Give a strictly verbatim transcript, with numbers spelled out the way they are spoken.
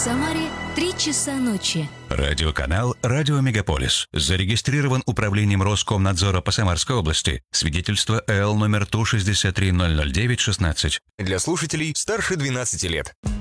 Самаре три часа ночи. Радиоканал «Радио Мегаполис». Зарегистрирован управлением Роскомнадзора по Самарской области. Свидетельство эл номер Ту шестьдесят три ноль ноль девять шестнадцать. Для слушателей старше двенадцати лет.